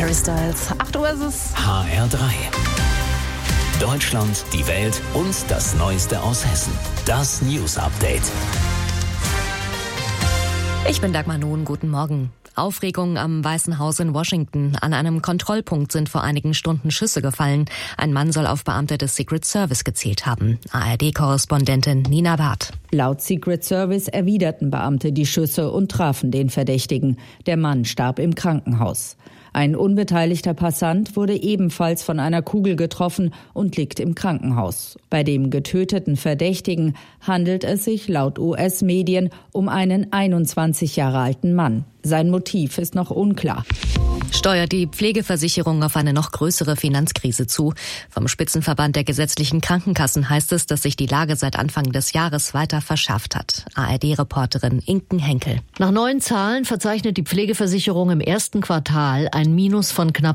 Harry Styles. 8 Uhr ist es. HR3. Deutschland, die Welt und das Neueste aus Hessen. Das News Update. Ich bin Dagmar Nuhn, guten Morgen. Aufregung am Weißen Haus in Washington. An einem Kontrollpunkt sind vor einigen Stunden Schüsse gefallen. Ein Mann soll auf Beamte des Secret Service gezielt haben. ARD-Korrespondentin Nina Barth. Laut Secret Service erwiderten Beamte die Schüsse und trafen den Verdächtigen. Der Mann starb im Krankenhaus. Ein unbeteiligter Passant wurde ebenfalls von einer Kugel getroffen und liegt im Krankenhaus. Bei dem getöteten Verdächtigen handelt es sich laut US-Medien um einen 21 Jahre alten Mann. Sein Motiv ist noch unklar. Steuert die Pflegeversicherung auf eine noch größere Finanzkrise zu. Vom Spitzenverband der gesetzlichen Krankenkassen heißt es, dass sich die Lage seit Anfang des Jahres weiter verschärft hat. ARD-Reporterin Inken Henkel. Nach neuen Zahlen verzeichnet die Pflegeversicherung im ersten Quartal ein Minus von knapp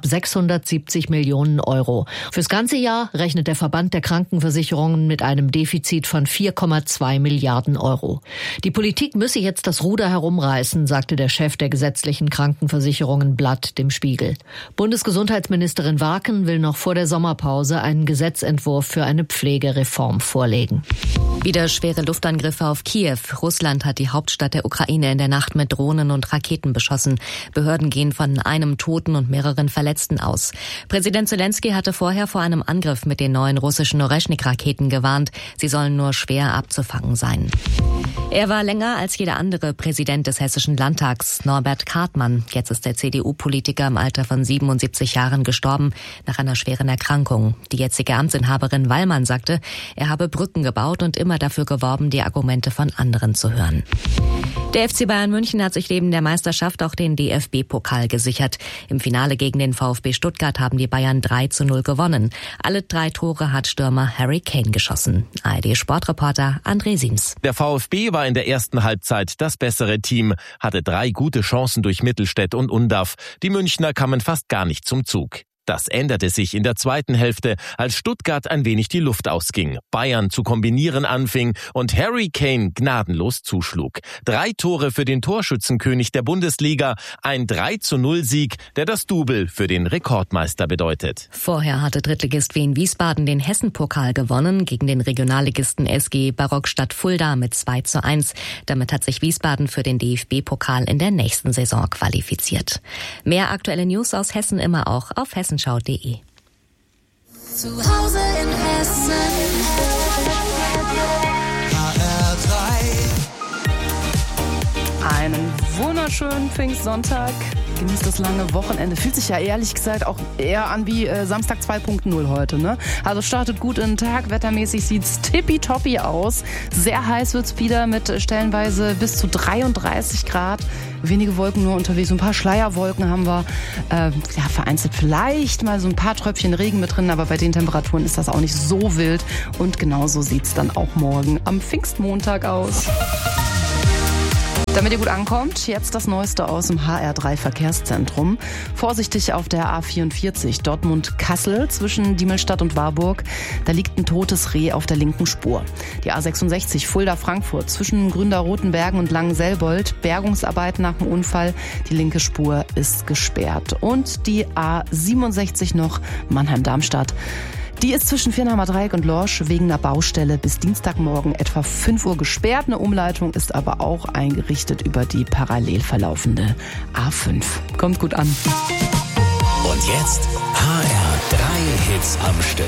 670 Millionen Euro. Fürs ganze Jahr rechnet der Verband der Krankenversicherungen mit einem Defizit von 4,2 Milliarden Euro. Die Politik müsse jetzt das Ruder herumreißen, sagte der Chef der gesetzlichen Krankenversicherungen Blatt dem Spiegel. Bundesgesundheitsministerin Warken will noch vor der Sommerpause einen Gesetzentwurf für eine Pflegereform vorlegen. Wieder schwere Luftangriffe auf Kiew. Russland hat die Hauptstadt der Ukraine in der Nacht mit Drohnen und Raketen beschossen. Behörden gehen von einem Toten und mehreren Verletzten aus. Präsident Zelensky hatte vorher vor einem Angriff mit den neuen russischen Oreschnik-Raketen gewarnt. Sie sollen nur schwer abzufangen sein. Er war länger als jeder andere Präsident des Hessischen Landtags, Norbert Kartmann. Jetzt ist der CDU-Politiker im Alter von 77 Jahren gestorben, nach einer schweren Erkrankung. Die jetzige Amtsinhaberin Wallmann sagte, er habe Brücken gebaut und immer dafür geworben, die Argumente von anderen zu hören. Der FC Bayern München hat sich neben der Meisterschaft auch den DFB-Pokal gesichert. Im Finale gegen den VfB Stuttgart haben die Bayern 3:0 gewonnen. Alle 3 Tore hat Stürmer Harry Kane geschossen. ARD-Sportreporter André Siems. Der VfB war in der ersten Halbzeit das bessere Team, hatte 3 gute Chancen durch Mittelstädt und Undav. Die Münchner kamen fast gar nicht zum Zug. Das änderte sich in der zweiten Hälfte, als Stuttgart ein wenig die Luft ausging, Bayern zu kombinieren anfing und Harry Kane gnadenlos zuschlug. 3 Tore für den Torschützenkönig der Bundesliga, ein 3:0-Sieg, der das Double für den Rekordmeister bedeutet. Vorher hatte Drittligist Wien Wiesbaden den Hessen-Pokal gewonnen gegen den Regionalligisten SG Barockstadt Fulda mit 2:1. Damit hat sich Wiesbaden für den DFB-Pokal in der nächsten Saison qualifiziert. Mehr aktuelle News aus Hessen immer auch auf hessenschau.de. Zu Hause in Hessen. HR3. Einen wunderschönen Pfingstsonntag. Genießt das lange Wochenende. Fühlt sich ja ehrlich gesagt auch eher an wie Samstag 2.0 heute, ne? Also startet gut in den Tag. Wettermäßig sieht's tippitoppi aus. Sehr heiß wird's wieder mit stellenweise bis zu 33 Grad. Wenige Wolken nur unterwegs. So ein paar Schleierwolken haben wir. Vereinzelt vielleicht mal so ein paar Tröpfchen Regen mit drin. Aber bei den Temperaturen ist das auch nicht so wild. Und genauso sieht's dann auch morgen am Pfingstmontag aus. Damit ihr gut ankommt, jetzt das Neueste aus dem HR3 Verkehrszentrum. Vorsichtig auf der A44 Dortmund-Kassel zwischen Diemelstadt und Warburg. Da liegt ein totes Reh auf der linken Spur. Die A66 Fulda-Frankfurt zwischen Gründerrotenbergen und Langenselbold. Bergungsarbeit nach dem Unfall. Die linke Spur ist gesperrt. Und die A67 noch Mannheim-Darmstadt. Die ist zwischen Viernheimer Dreieck und Lorsch wegen einer Baustelle bis Dienstagmorgen etwa 5 Uhr gesperrt. Eine Umleitung ist aber auch eingerichtet über die parallel verlaufende A5. Kommt gut an. Und jetzt HR3 Hits am Stück.